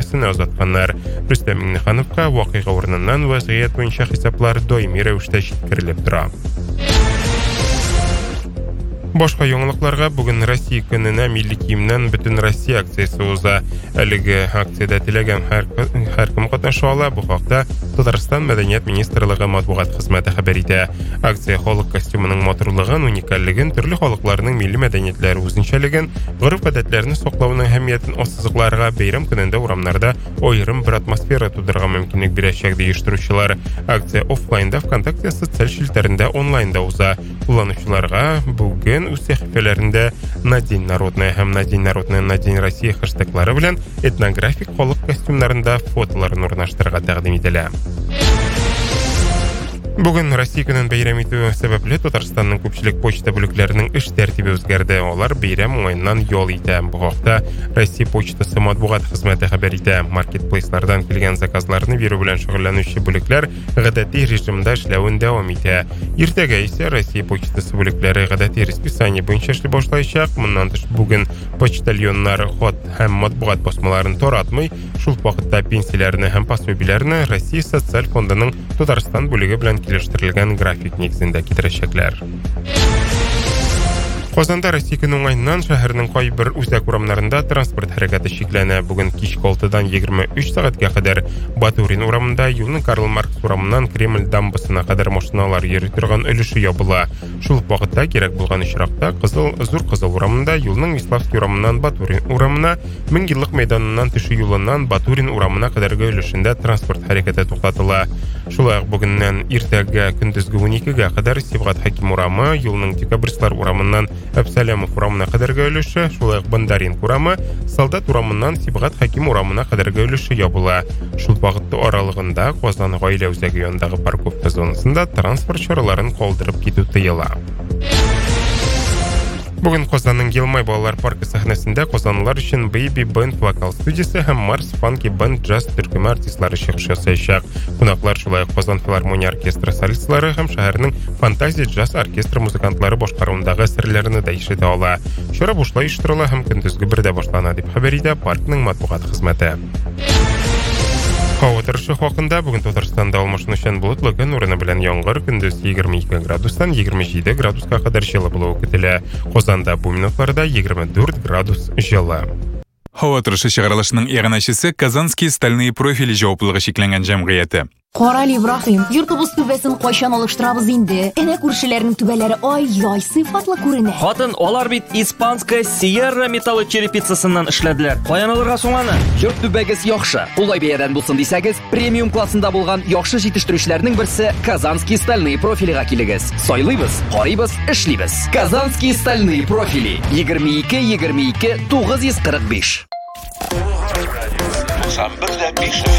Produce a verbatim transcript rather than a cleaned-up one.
өлкәсен озатканнар. Рөстәм Миңнехановка вакыйга урыныннан вазгыять буенча хисаплар даими рәвештә җиткерелеп тора. Башка яңалыкларга бүген Россия көненә милли киемнән бөтен Россия акциясе уза. Әлеге акциядә теләгән һәркем катнаша ала. Бу хакта Татарстан мәдәният министрлыгы матбугат хезмәте хәбәр итә. Акция халык костюмының матурлыгын, уникальлеген, төрле халыкларның милли мәдәниятләре үзенчәлеген, гореф-гадәтләрне саклауның әһәмиятен ассызыкларга, бәйрәм көнендә урамнарда аерым бер атмосфера тудырырга мөмкинлек бирәчәк ди оештыручылар. Акция офлайнда ВКонтакте социаль челтәрендә онлайнда уза. Кулланучыларга бүген үз сәхифәләрендә на День народная һәм на День народная на День России хэштеглары белән этнографик халык костюмнарында фотоларын урнаштырырга тәкъдим ителә. Бүген Россия көнен бәйрәм итү сәбәпле Татарстанның күпчелек почта бүлекләренең эш тәртибе үзгәрде. Алар бәйрәм уңайыннан ял итә. Бу хакта Россия почтасы матбугат хезмәте хәбәр итә. Маркетплейслардан килгән заказларны бирү белән шөгыльләнүче бүлекләр гадәти режимда эшләвен дәвам итә. Иртәгә исә Россия почтасы бүлекләре гадәти расписание буенча эшли башлаячак. Моннан тыш бүген почтальоннар хат һәм матбугат басмаларын таратмый, шул вакытта пенсияләрне һәм пособиеләрне Россия социаль фондының Татарстан бүлеге белән килештерелгән график нигезендә китерәчәкләр. Казанда Россия көне уңайыннан шәһәрнең кайбер үзәк урамнарында транспорт хәрәкәте шикләнә. Бүген кичке алтыдан егерме өч сәгатькә кадәр Батурин урамында, юлның Карл Маркс урамыннан Кремль дамбасына кадәр машиналар йөри торган өлеше ябыла. Шул вакытта кирәк булган очракта Кызыл Зур Кызыл урамында, юлның Миславский урамыннан Батурин урамына, Мең еллык мәйданыннан төшү юлыннан Батурин урамына кадәрге өлешендә транспорт хәрәкәте туктатыла. Шулай ук бүгеннән иртәгә көндезге уникегә кадәр Сибгат Хаким урамы, юлның Декабристлар урамыннан Әбсәләмов урамына кадәрге өлеше, шулай ук Бандарин урамы, Солдат урамыннан Сибгат Хаким урамына кадәрге өлеше ябыла. Шул вакыт аралыгында Казан гаилә үзәге янындагы парковка зонасында транспорт чараларын калдырып китү тыела. Бүген Казанның Елмай балалар паркы сәхнәсендә казанлылар өчен Baby Band вокал студиясе һәм Mars Funky Band Jazz төркеме артистлары чыгыш ясаячак. Кунаклар шулай ук Казан филармония оркестры солистлары һәм шәһәрнең Фантазия джаз оркестры музыкантлары башкаруындагы әсәрләрне дә ишетә ала. Чара бушлай оештырыла һәм көндезге бердә башлана дип хәбәр итә паркның матбугат хезмәте. Һава торышы хакында бүген Татарстанда алмашынучан болытлы көн урыны белән яңгыр, көндез егерме ике градустан егерме җиде градуска кадәр җылы булуы көтелә. Казанда бу минутларда егерме дүрт градус җылы. Һава торышы чыгарылышының иганәчесе Казанские стальные профили җаваплылыгы шикләнгән җәмгыяте. Карал Ибраһим, йортыбыз түбәсен кайчан алыштырабыз инде? Әнә күршеләрнең түбәләре ай-яй сыйфатлы күренә. Хатын, алар бит испанская Sierra металлы черепицасыннан эшләделәр. Каян алырга соң аны? Йорт түбәгез яхшы. Улай бәядән булсын дисәгез, премиум классында булган яхшы җитештерүчләрнең берсе Казанские стальные профилига килегез. Сайлыйбыз, карыйбыз, эшлибез. Казанские стальные профили. егерме ике егерме ике тугыз йөз кырык биш.